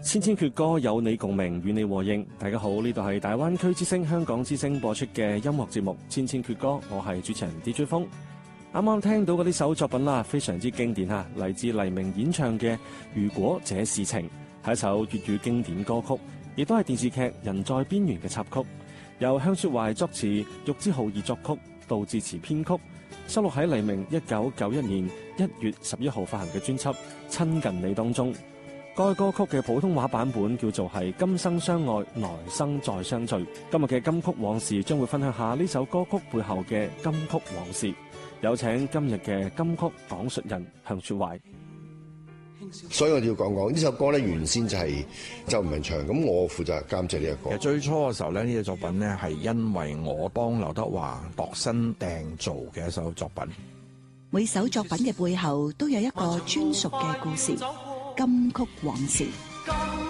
千千闕歌有你共鳴，與你和應。大家好，呢度係大灣區之聲香港之聲播出嘅音樂節目《千千闕歌》，我係主持人 DJ 風。啱啱聽到嗰呢首作品啦，非常之經典嚇，嚟自黎明演唱嘅《如果這是情》，係一首粵語經典歌曲，亦都係電視劇《人在邊緣》嘅插曲，由向雪懷作詞，玉置浩二作曲，杜自持編曲，收錄喺黎明1991年1月11號發行嘅專輯《親近你》當中。該歌曲嘅普通話版本叫做係今生相愛，來生再相聚。今日嘅金曲往事將會分享下呢首歌曲背後嘅金曲往事。有請今日嘅金曲講述人向雪懷。 所以我哋要講講呢首歌咧，原先就係周文唱，咁我負責監製呢一個。 其實最初嘅時候咧，呢隻作品咧係因為我幫劉德華度身訂造嘅一首作品。 每首作品嘅背後都有一個專屬嘅故事，金曲往事。